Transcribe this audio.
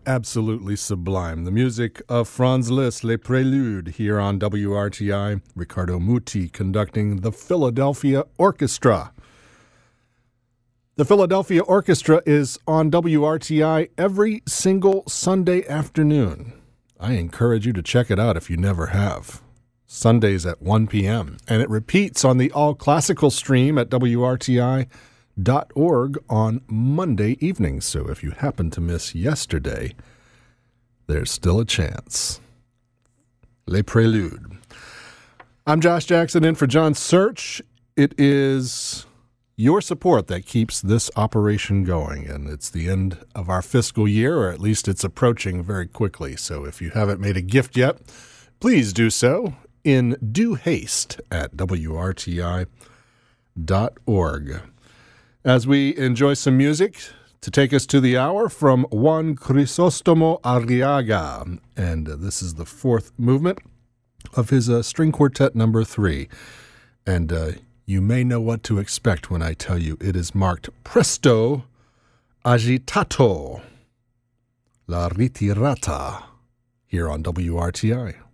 absolutely sublime. The music of Franz Liszt, Les Préludes, here on WRTI. Riccardo Muti conducting the Philadelphia Orchestra. The Philadelphia Orchestra is on WRTI every single Sunday afternoon. I encourage you to check it out if you never have. Sundays at 1 p.m. And it repeats on the All Classical stream at WRTI.org on Monday evenings. So if you happen to miss yesterday, there's still a chance. Les Préludes. I'm Josh Jackson in for John Search. It is your support that keeps this operation going, and it's the end of our fiscal year, or at least it's approaching very quickly. So if you haven't made a gift yet, please do so in due haste at WRTI.org. As we enjoy some music to take us to the hour from Juan Crisostomo Arriaga, and this is the fourth movement of his string quartet number 3, and you may know what to expect when I tell you it is marked Presto Agitato, La Ritirata, here on WRTI.